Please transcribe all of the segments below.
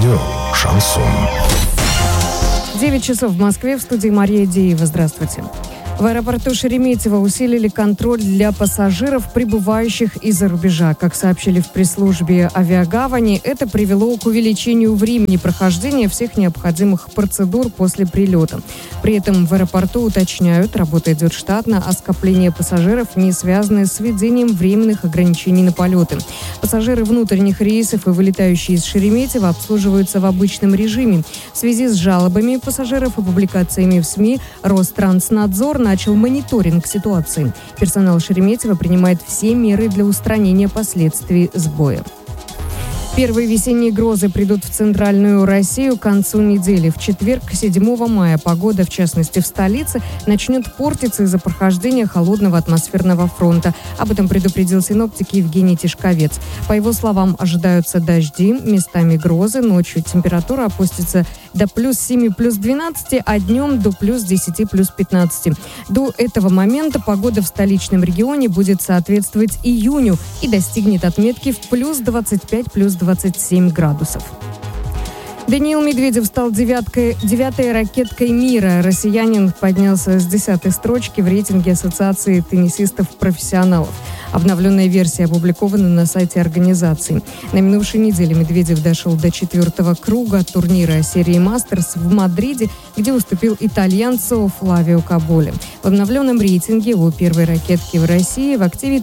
Радио «Шансон». 9 часов в Москве, в студии Мария Деева. Здравствуйте. В аэропорту Шереметьево усилили контроль для пассажиров, прибывающих из-за рубежа. Как сообщили в пресс-службе авиагавани, это привело к увеличению времени прохождения всех необходимых процедур после прилета. При этом в аэропорту уточняют, работа идет штатно, а скопление пассажиров не связано с введением временных ограничений на полеты. Пассажиры внутренних рейсов и вылетающие из Шереметьево обслуживаются в обычном режиме. В связи с жалобами пассажиров и публикациями в СМИ Ространснадзор начал мониторинг ситуации. Персонал Шереметьево принимает все меры для устранения последствий сбоя. Первые весенние грозы придут в центральную Россию к концу недели. В четверг, 7 мая, погода, в частности в столице, начнет портиться из-за прохождения холодного атмосферного фронта. Об этом предупредил синоптик Евгений Тишковец. По его словам, ожидаются дожди, местами грозы. Ночью температура опустится до плюс 7, плюс 12, а днем до плюс 10, плюс 15. До этого момента погода в столичном регионе будет соответствовать июню и достигнет отметки в плюс 25, плюс 27 градусов. Даниил Медведев стал девятой ракеткой мира. Россиянин поднялся с 10-й строчки в рейтинге Ассоциации теннисистов-профессионалов. Обновленная версия опубликована на сайте организации. На минувшей неделе Медведев дошел до 4-го круга турнира серии «Мастерс» в Мадриде, где выступил итальянцу Флавио Каболе. В обновленном рейтинге у первой ракетки в России в активе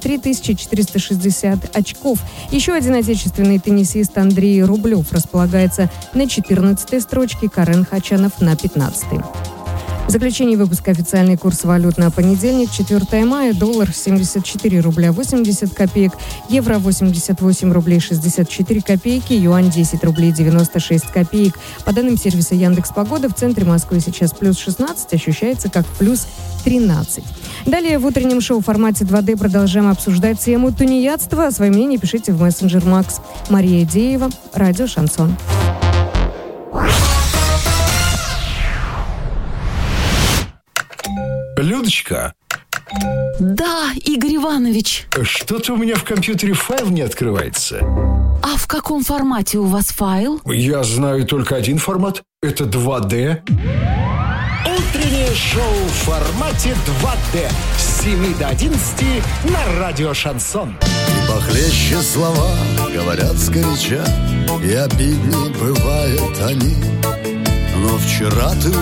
3460 очков. Еще один отечественный теннисист Андрей Рублев располагается на 14-й строчке, Карен Хачанов на 15-й. В заключении выпуска официальный курс валют на понедельник, 4 мая. Доллар 74 рубля 80 копеек, евро 88 рублей 64 копейки, юань 10 рублей 96 копеек. По данным сервиса Яндекс.Погода, в центре Москвы сейчас плюс 16, ощущается как плюс 13. Далее в утреннем шоу в формате 2D продолжаем обсуждать тему тунеядства. Свое мнение пишите в мессенджер Макс. Мария Деева, радио «Шансон». Людочка. Да, Игорь Иванович. Что-то у меня в компьютере файл не открывается. А в каком формате у вас файл? Я знаю только один формат. Это 2D. Утреннее шоу в формате 2D. С 7 до 11 на радио «Шансон». И похлеще слова говорят сгоряча, и обидней бывают они. Но вчера ты